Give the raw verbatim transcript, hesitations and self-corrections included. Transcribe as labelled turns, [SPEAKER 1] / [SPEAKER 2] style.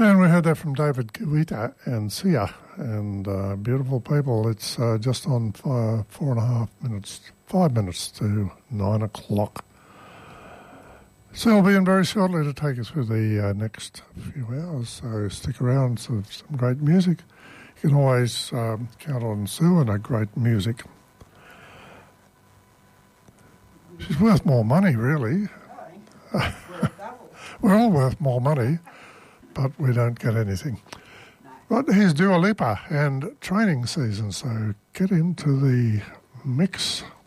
[SPEAKER 1] And we heard that from David Guetta and Sia, and uh, beautiful people. It's uh, just on uh, four and a half minutes, five minutes to nine o'clock. So we'll be in very shortly to take us through the uh, next few hours, so stick around for some great music. You can always um, count on Sue and her great music. She's worth more money, really. We're all worth more money, but we don't get anything. But here's Dua Lipa and training season, so get into the mix.